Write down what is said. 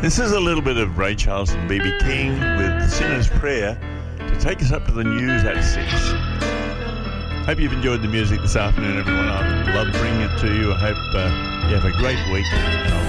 This is a little bit of Ray Charles and B.B. King with Sinner's Prayer to take us up to the news at 6. Hope you've enjoyed the music this afternoon, everyone. I love bringing it to you. I hope you have a great week.